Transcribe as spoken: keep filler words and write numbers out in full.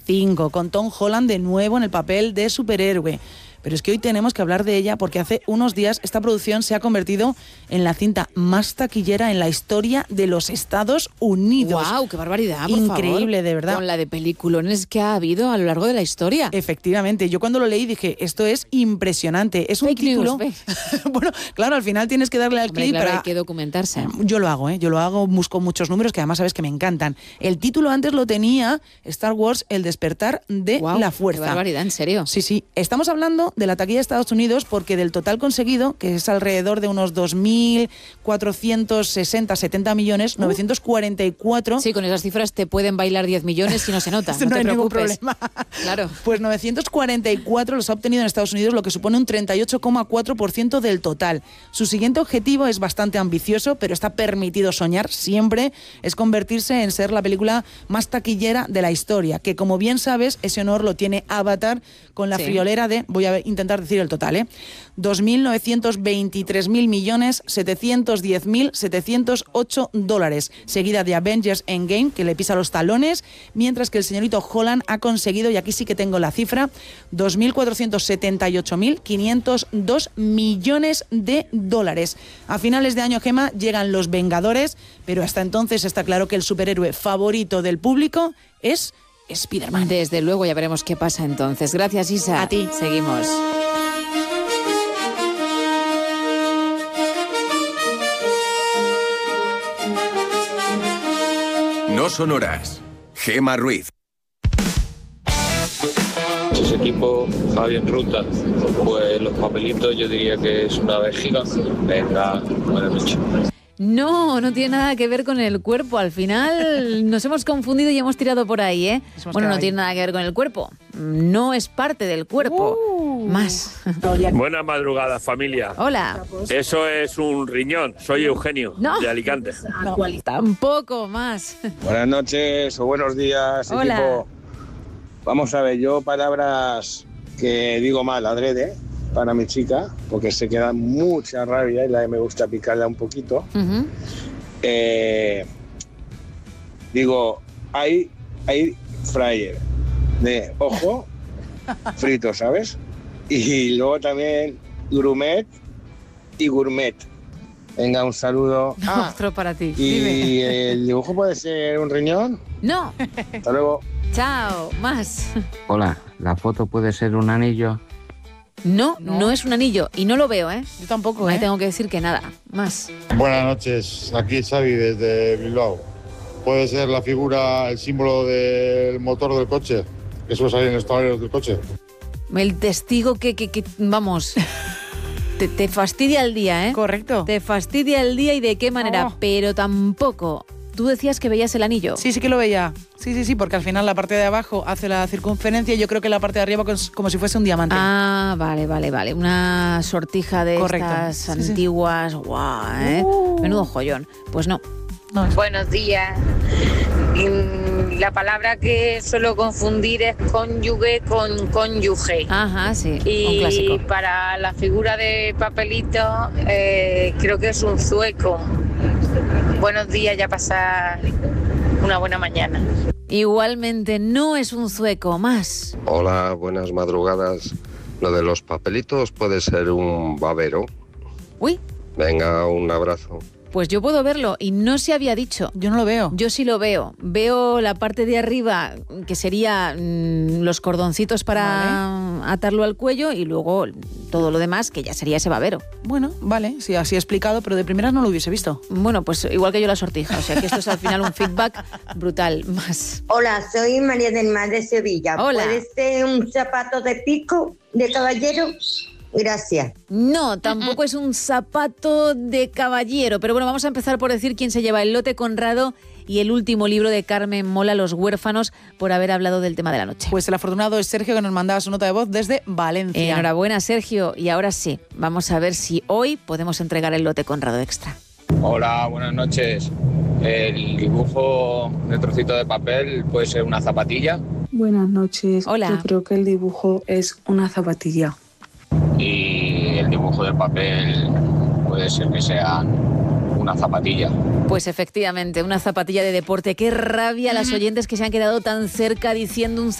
cinco, con Tom Holland de nuevo en el papel de superhéroe. Pero es que hoy tenemos que hablar de ella porque hace unos días esta producción se ha convertido en la cinta más taquillera en la historia de los Estados Unidos. ¡Guau! ¡Qué barbaridad, por Increíble, favor! de verdad. Con la de peliculones que ha habido a lo largo de la historia. Efectivamente. Yo cuando lo leí dije, esto es impresionante. Es un Fake título... news, bueno, claro, al final tienes que darle al Hombre, clic claro, para... hay que documentarse. Yo lo hago, ¿eh? Yo lo hago, busco muchos números que además sabes que me encantan. El título antes lo tenía Star Wars, El despertar de Guau, la fuerza. ¡Qué barbaridad, en serio! Sí, sí. Estamos hablando de la taquilla de Estados Unidos porque del total conseguido, que es alrededor de unos dos mil cuatrocientos sesenta, setenta millones, uh. novecientos cuarenta y cuatro... Sí, con esas cifras te pueden bailar diez millones y no se nota. no, no te hay ningún preocupes. problema. Claro. Pues novecientos cuarenta y cuatro los ha obtenido en Estados Unidos, lo que supone un treinta y ocho coma cuatro por ciento del total. Su siguiente objetivo es bastante ambicioso, pero está permitido soñar siempre, es convertirse en ser la película más taquillera de la historia, que como bien sabes, ese honor lo tiene Avatar con la sí. friolera de, voy a intentar decir el total, ¿eh? dos mil novecientos veintitrés mil millones setecientos diez mil setecientos ocho dólares, seguida de Avengers Endgame, que le pisa los talones, mientras que el señorito Holland ha conseguido, y aquí sí que tengo la cifra, dos mil cuatrocientos setenta y ocho mil quinientos dos millones de dólares. A finales de año, Gema, llegan Los Vengadores, pero hasta entonces está claro que el superhéroe favorito del público es Spider-Man. Desde luego, ya veremos qué pasa entonces. Gracias, Isa. A ti. Seguimos. No son horas. Gema Ruiz. Ese equipo va bien ruta, pues los papelitos yo diría que es una vejiga. Venga, buenas noches. No, no tiene nada que ver con el cuerpo. Al final nos hemos confundido y hemos tirado por ahí, ¿eh? Bueno, no ahí. tiene nada que ver con el cuerpo. No es parte del cuerpo. Uh. Más. Buenas madrugadas, familia. Hola. Eso es un riñón. Soy Eugenio, no. de Alicante. No, tampoco más. Buenas noches o buenos días, Hola. equipo. Vamos a ver, yo palabras que digo mal, adrede, para mi chica, porque se queda mucha rabia y la me gusta picarla un poquito. Uh-huh. Eh, digo, hay, hay fryer de ojo frito, ¿sabes? Y luego también gourmet y gourmet. Venga, un saludo. Ah, otro para ti. ¿Y Dime. el dibujo puede ser un riñón? No. Hasta luego. Chao, más. Hola, ¿la foto puede ser un anillo? No, no, no es un anillo y no lo veo, ¿eh? Yo tampoco, Me ¿eh? tengo que decir que nada, más. Buenas noches, aquí Xavi desde Bilbao. ¿Puede ser la figura, el símbolo del motor del coche? Que suele salir en los tableros del coche. El testigo que, que, que vamos... Te, te fastidia el día, ¿eh? Correcto. Te fastidia el día y de qué manera, oh. pero tampoco. Tú decías que veías el anillo. Sí, sí que lo veía. Sí, sí, sí, porque al final la parte de abajo hace la circunferencia y yo creo que la parte de arriba es como si fuese un diamante. Ah, vale, vale, vale. Una sortija de Correcto. estas sí, antiguas. Sí. Guau, ¿eh? Uh. Menudo joyón. Pues no. no es... Buenos días. La palabra que suelo confundir es cónyuge con cónyuge. Ajá, sí. Y un clásico. Para la figura de papelito, eh, creo que es un zueco. Buenos días, ya pasar una buena mañana. Igualmente, no es un zueco, más. Hola, buenas madrugadas. Lo de los papelitos puede ser un babero. Uy. Venga, un abrazo. Pues yo puedo verlo y no se había dicho. Yo no lo veo. Yo sí lo veo. Veo la parte de arriba, que sería mmm, los cordoncitos para vale. atarlo al cuello y luego todo lo demás, que ya sería ese babero. Bueno, vale, sí, así explicado, pero de primeras no lo hubiese visto. Bueno, pues igual que yo la sortija, o sea que esto es al final un feedback brutal. Más. Hola, soy María del Mar de Sevilla. Hola. ¿Puede ser un zapato de pico de caballero? Gracias. No, tampoco uh-uh. es un zapato de caballero, pero bueno, vamos a empezar por decir quién se lleva el lote Conrado y el último libro de Carmen Mola, Los huérfanos, por haber hablado del tema de la noche. Pues el afortunado es Sergio, que nos mandaba su nota de voz desde Valencia. Enhorabuena, Sergio. Y ahora sí, vamos a ver si hoy podemos entregar el lote Conrado Extra. Hola, buenas noches. El dibujo de trocito de papel puede ser una zapatilla. Buenas noches. Hola. Yo creo que el dibujo es una zapatilla. Y el dibujo de papel puede ser que sea una zapatilla. Pues efectivamente, una zapatilla de deporte. Qué rabia a las oyentes que se han quedado tan cerca diciendo un